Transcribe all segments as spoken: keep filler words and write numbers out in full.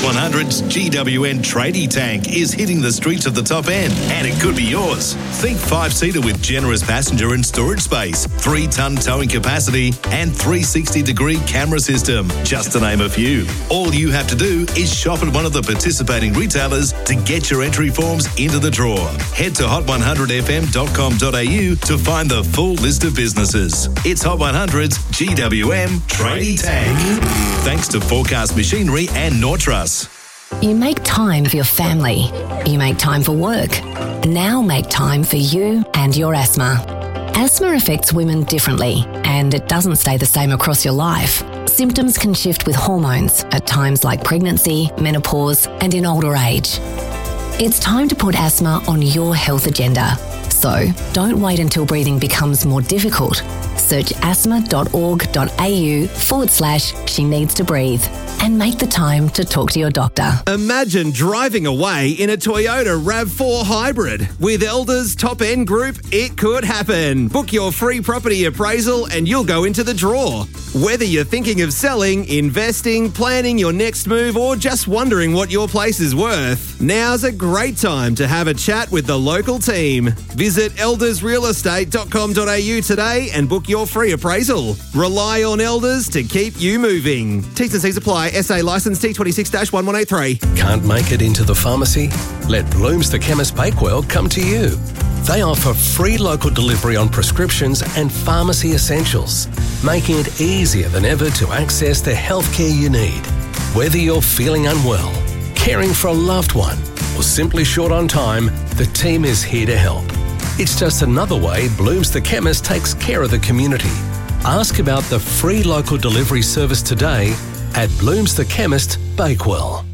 one hundred's G W N Tradie Tank is hitting the streets of the top end, and it could be yours. Think five-seater with generous passenger and storage space, three-ton towing capacity, and three sixty degree camera system, just to name a few. All you have to do is shop at one of the participating retailers to get your entry forms into the draw. Head to hot one hundred f m dot com dot a u to find the full list of businesses. It's Hot one hundred's G W M Tradie Tank. Thanks to Forecast Machinery and Nortrus. You make time for your family. You make time for work. Now make time for you and your asthma. Asthma affects women differently, and it doesn't stay the same across your life. Symptoms can shift with hormones at times like pregnancy, menopause, and in older age. It's time to put asthma on your health agenda. So don't wait until breathing becomes more difficult. Search asthma.org.au forward slash she needs to breathe and make the time to talk to your doctor. Imagine driving away in a Toyota RAV four Hybrid. With Elders Top End Group, it could happen. Book your free property appraisal and you'll go into the draw. Whether you're thinking of selling, investing, planning your next move, or just wondering what your place is worth, now's a great time to have a chat with the local team. Visit elders real estate dot com dot a u today and book your free appraisal. Rely on Elders to keep you moving. T's and C's apply. S A licence T twenty-six dash one one eight three. Can't make it into the pharmacy? Let Blooms the Chemist Bakewell come to you. They offer free local delivery on prescriptions and pharmacy essentials, making it easier than ever to access the healthcare you need. Whether you're feeling unwell, caring for a loved one, or simply short on time, the team is here to help. It's just another way Blooms the Chemist takes care of the community. Ask about the free local delivery service today at Blooms the Chemist Bakewell.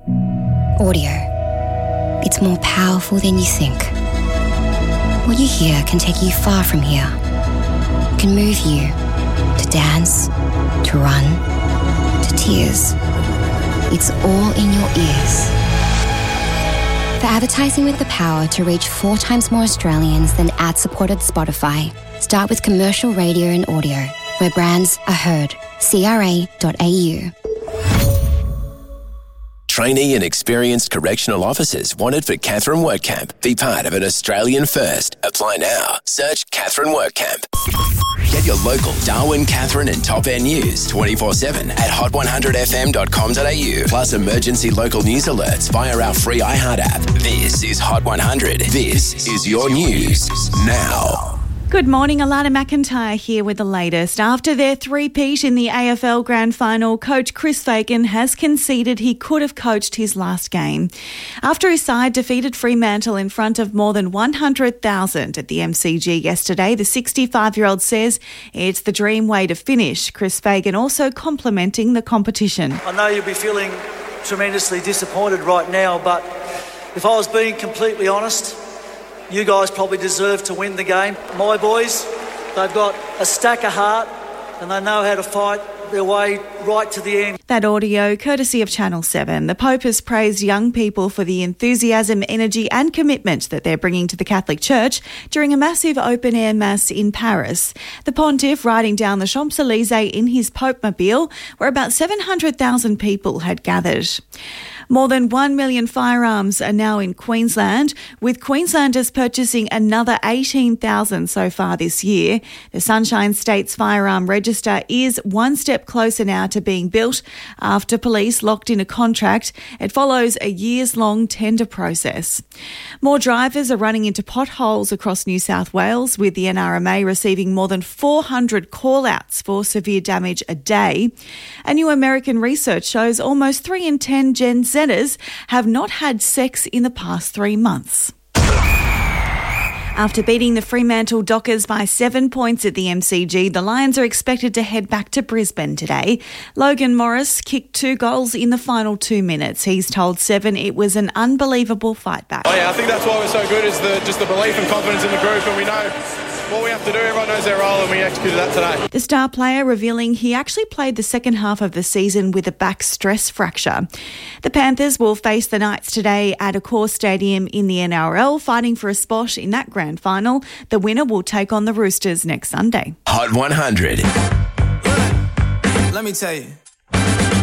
Audio. It's more powerful than you think. What you hear can take you far from here. It can move you to dance, to run, to tears. It's all in your ears. For advertising with the power to reach four times more Australians than ad-supported Spotify, start with commercial radio and audio, where brands are heard. C R A dot A U. Trainee and experienced correctional officers wanted for Katherine WorkCamp. Be part of an Australian first. Apply now. Search Katherine WorkCamp. Get your local Darwin, Katherine and Top End news twenty-four seven at hot one hundred f m dot com dot a u. Plus emergency local news alerts via our free iHeart app. This is Hot one hundred. This is your news now. Good morning, Alana McIntyre here with the latest. After their three-peat in the A F L Grand Final, coach Chris Fagan has conceded he could have coached his last game. After his side defeated Fremantle in front of more than one hundred thousand at the M C G yesterday, the sixty-five-year-old says it's the dream way to finish. Chris Fagan also complimenting the competition. I know you'll be feeling tremendously disappointed right now, but if I was being completely honest, you guys probably deserve to win the game. My boys, they've got a stack of heart and they know how to fight their way right to the end. That audio courtesy of Channel seven. The Pope has praised young people for the enthusiasm, energy and commitment that they're bringing to the Catholic Church during a massive open-air mass in Paris. The pontiff riding down the Champs-Elysees in his Pope-mobile, where about seven hundred thousand people had gathered. More than one million firearms are now in Queensland, with Queenslanders purchasing another eighteen thousand so far this year. The Sunshine State's firearm register is one step closer now to being built after police locked in a contract. It follows a years-long tender process. More drivers are running into potholes across New South Wales, with the N R M A receiving more than four hundred call-outs for severe damage a day. A new American research shows almost three in ten Gen Zers have not had sex in the past three months. After beating the Fremantle Dockers by seven points at the M C G, the Lions are expected to head back to Brisbane today. Logan Morris kicked two goals in the final two minutes. He's told Seven it was an unbelievable fight back. Oh yeah, I think that's why we're so good, is the just the belief and confidence in the group, and we know what we have to do. Everyone knows their role and we executed that today. The star player revealing he actually played the second half of the season with a back stress fracture. The Panthers will face the Knights today at Accor Stadium in the N R L, fighting for a spot in that grand final. The winner will take on the Roosters next Sunday. Hot one hundred. Let me tell you.